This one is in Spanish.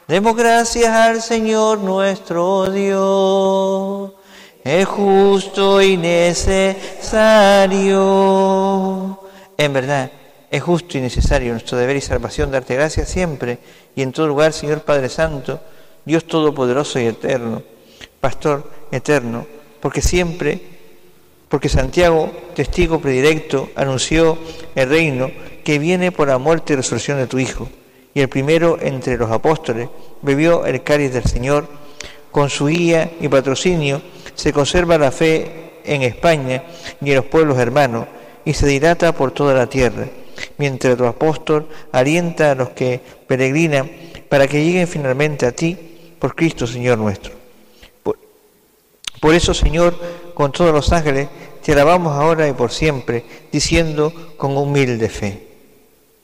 Demos gracias al Señor nuestro Dios. Es justo y necesario. En verdad, es justo y necesario nuestro deber y salvación darte gracias siempre y en todo lugar, Señor Padre Santo, Dios Todopoderoso y Eterno, Pastor eterno, porque Santiago, testigo predilecto, anunció el reino que viene por la muerte y resurrección de tu Hijo, y el primero entre los apóstoles bebió el cáliz del Señor. Con su guía y patrocinio se conserva la fe en España y en los pueblos hermanos, y se dilata por toda la tierra, mientras tu apóstol alienta a los que peregrinan para que lleguen finalmente a ti por Cristo Señor nuestro. Por eso, Señor, con todos los ángeles, te alabamos ahora y por siempre, diciendo con humilde fe: